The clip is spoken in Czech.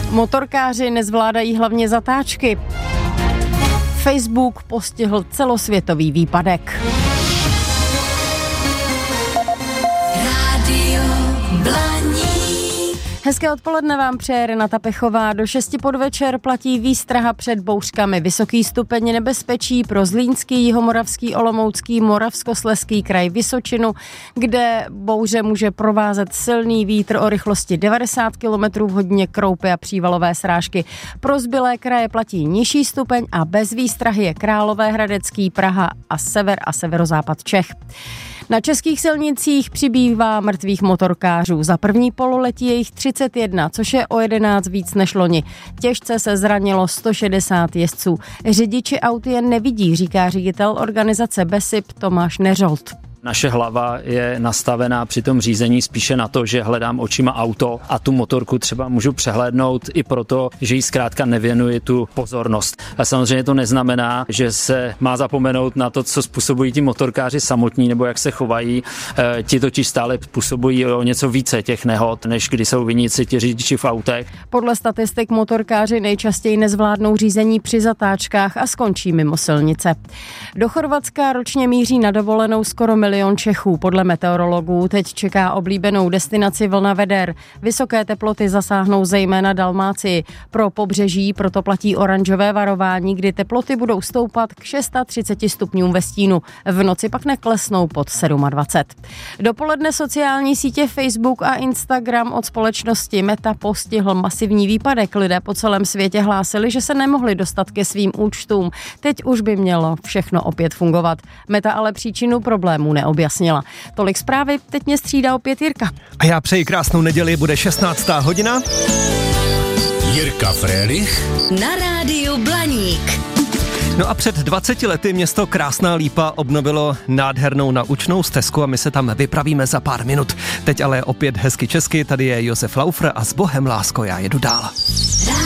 Motorkáři nezvládají hlavně zatáčky. Facebook postihl celosvětový výpadek. Hezké odpoledne vám přeje Renata Pechová. Do 6 podvečer platí výstraha před bouřkami. Vysoký stupeň nebezpečí pro Zlínský, Jihomoravský, Olomoucký, Moravskoslezský kraj, Vysočinu, kde bouře může provázet silný vítr o rychlosti 90 km v hodině, kroupy a přívalové srážky. Pro zbylé kraje platí nižší stupeň a bez výstrahy je Královéhradecký, Praha a sever a severozápad Čech. Na českých silnicích přibývá mrtvých motorkářů. Za první pololetí je jich 31, což je o 11 víc než loni. Těžce se zranilo 160 jezdců. Řidiči aut jen nevidí, říká ředitel organizace BESIP Tomáš Neřolt. Naše hlava je nastavená při tom řízení spíše na to, že hledám očima auto a tu motorku třeba můžu přehlédnout i proto, že jí zkrátka nevěnuji tu pozornost. A samozřejmě to neznamená, že se má zapomenout na to, co způsobují ti motorkáři samotní nebo jak se chovají. Ti totiž stále způsobují o něco více těch nehod, než když jsou viníci ti řidiči v autech. Podle statistik motorkáři nejčastěji nezvládnou řízení při zatáčkách a skončí mimo silnice. Do Chorvatska ročně míří na dovolenou skoro 1 milion Čechů. Podle meteorologů teď čeká oblíbenou destinaci vlna veder. Vysoké teploty zasáhnou zejména Dalmácii. Pro pobřeží proto platí oranžové varování, kdy teploty budou stoupat k 630 stupňům ve stínu. V noci pak neklesnou pod 27. Dopoledne sociální sítě Facebook a Instagram od společnosti Meta postihl masivní výpadek. Lidé po celém světě hlásili, že se nemohli dostat ke svým účtům. Teď už by mělo všechno opět fungovat. Meta ale příčinu problémů neobjasnila. Tolik zprávy, teď mě střídá opět Jirka. A já přeji krásnou neděli, bude 16. hodina. Jirka Frélich na rádiu Blaník. No a před 20 lety město Krásná Lípa obnovilo nádhernou naučnou stezku a my se tam vypravíme za pár minut. Teď ale opět hezky česky, tady je Josef Laufr a s Bohem lásko, já jedu dál.